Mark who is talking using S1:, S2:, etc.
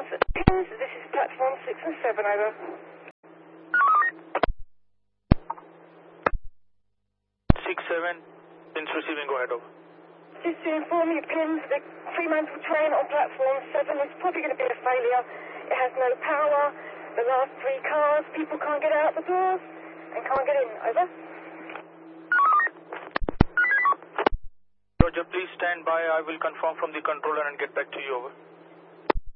S1: at Pins. This is platform 6 and 7, over.
S2: 6-7, Pins receiving, go ahead, over.
S1: Just to inform you, Pins, the Fremantle train on platform 7 is probably going to be a failure. It has no power. The last 3 cars, people can't get out the doors and can't get in, over.
S2: Roger, please stand by. I will confirm from the controller and get back to you, over.